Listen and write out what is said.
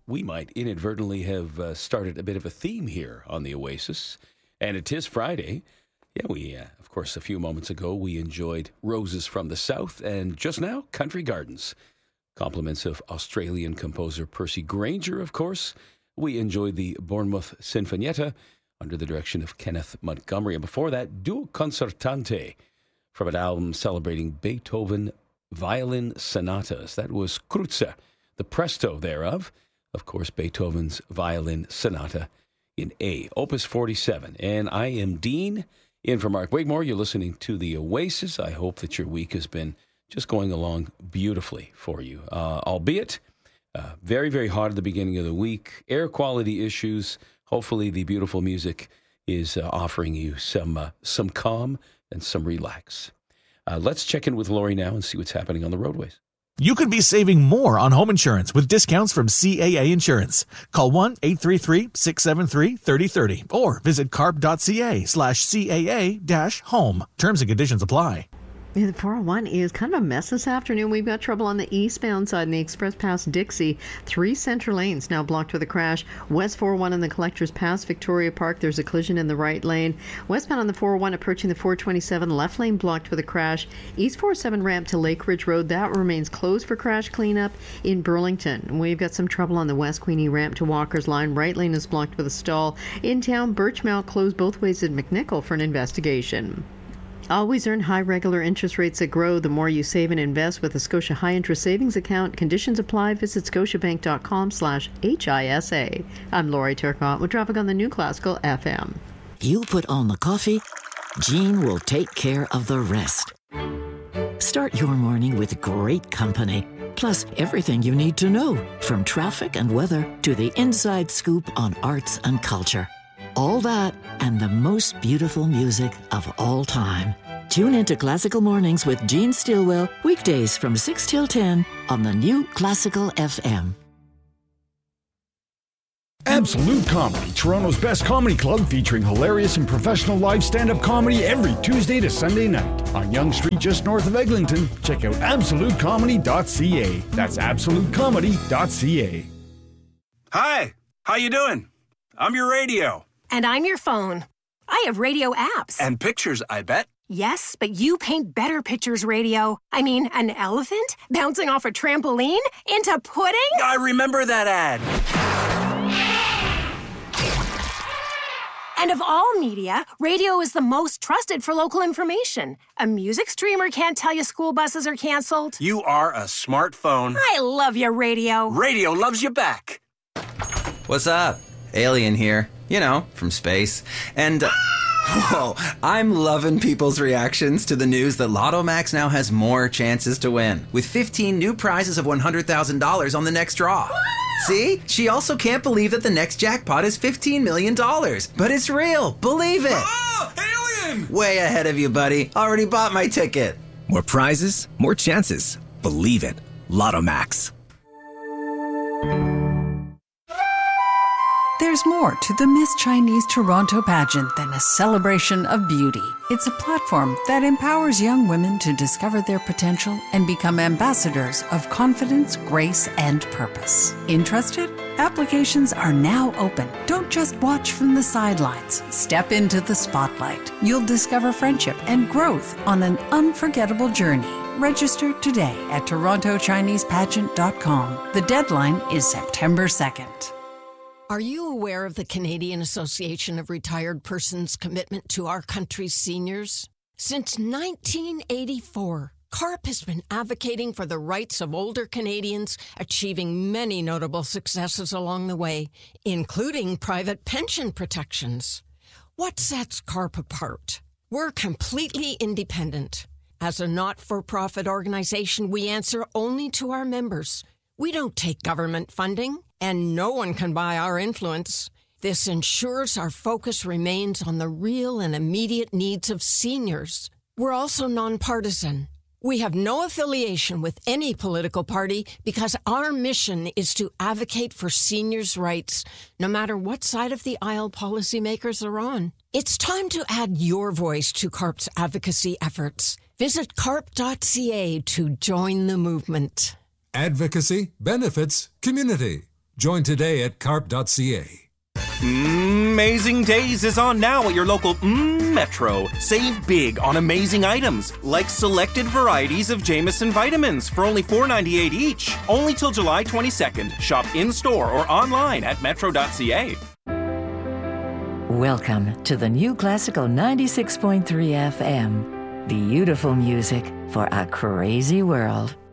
we might inadvertently have started a bit of a theme here on the Oasis. And it is Friday. Yeah, of course, a few moments ago, we enjoyed Roses from the South, and just now, Country Gardens. Compliments of Australian composer Percy Grainger, of course. We enjoyed the Bournemouth Sinfonietta under the direction of Kenneth Montgomery. And before that, Duo Concertante from an album celebrating Beethoven violin sonatas. That was Kreutzer, the presto thereof. Of course, Beethoven's violin sonata in A, Opus 47. And I am Dean, in for Mark Wigmore. You're listening to The Oasis. I hope that your week has been just going along beautifully for you, albeit very, very hot at the beginning of the week. Air quality issues. Hopefully the beautiful music is offering you some calm and some relax. Let's check in with Lori now and see what's happening on the roadways. You could be saving more on home insurance with discounts from CAA Insurance. Call 1-833-673-3030 or visit carp.ca/CAA-home. Terms and conditions apply. The 401 is kind of a mess this afternoon. We've got trouble on the eastbound side in the Express Pass Dixie. 3 center lanes now blocked with a crash. West 401 in the Collectors Pass, Victoria Park, there's a collision in the right lane. Westbound on the 401 approaching the 427, left lane blocked with a crash. East 407 ramp to Lake Ridge Road, that remains closed for crash cleanup in Burlington. We've got some trouble on the West Queenie ramp to Walker's Line. Right lane is blocked with a stall. In town, Birchmount closed both ways at McNichol for an investigation. Always earn high regular interest rates that grow the more you save and invest with a Scotia High Interest Savings Account. Conditions apply. Visit scotiabank.com/HISA. I'm Lori Turcotte with traffic on the New Classical FM. You put on the coffee, Jean will take care of the rest. Start your morning with great company, plus everything you need to know, from traffic and weather to the inside scoop on arts and culture. All that and the most beautiful music of all time. Tune into Classical Mornings with Jean Stillwell, weekdays from 6 till 10 on the New Classical FM. Absolute Comedy, Toronto's best comedy club featuring hilarious and professional live stand-up comedy every Tuesday to Sunday night. On Yonge Street, just north of Eglinton, check out absolutecomedy.ca. That's absolutecomedy.ca. Hi, how you doing? I'm your radio. And I'm your phone. I have radio apps. And pictures, I bet. Yes, but you paint better pictures, radio. I mean, an elephant bouncing off a trampoline into pudding? I remember that ad. And of all media, radio is the most trusted for local information. A music streamer can't tell you school buses are canceled. You are a smartphone. I love your radio. Radio loves you back. What's up? Alien here. You know, from space. And, whoa, I'm loving people's reactions to the news that Lotto Max now has more chances to win, with 15 new prizes of $100,000 on the next draw. See? She also can't believe that the next jackpot is $15 million. But it's real. Believe it. Oh, alien! Way ahead of you, buddy. Already bought my ticket. More prizes, more chances. Believe it. Lotto Max. There's more to the Miss Chinese Toronto pageant than a celebration of beauty. It's a platform that empowers young women to discover their potential and become ambassadors of confidence, grace, and purpose. Interested? Applications are now open. Don't just watch from the sidelines. Step into the spotlight. You'll discover friendship and growth on an unforgettable journey. Register today at TorontoChinesePageant.com. The deadline is September 2nd. Are you aware of the Canadian Association of Retired Persons' commitment to our country's seniors? Since 1984, CARP has been advocating for the rights of older Canadians, achieving many notable successes along the way, including private pension protections. What sets CARP apart? We're completely independent. As a not-for-profit organization, we answer only to our members. We don't take government funding, and no one can buy our influence. This ensures our focus remains on the real and immediate needs of seniors. We're also nonpartisan. We have no affiliation with any political party because our mission is to advocate for seniors' rights, no matter what side of the aisle policymakers are on. It's time to add your voice to CARP's advocacy efforts. Visit carp.ca to join the movement. Advocacy benefits community. Join today at carp.ca. Amazing Days is on now at your local Metro. Save big on amazing items, like selected varieties of Jameson vitamins for only $4.98 each. Only till July 22nd. Shop in-store or online at metro.ca. Welcome to the new Classical 96.3 FM. Beautiful music for a crazy world.